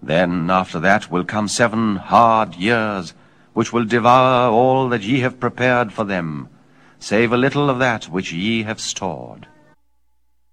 Then after that will come 7 hard years, which will devour all that ye have prepared for them, save a little of that which ye have stored.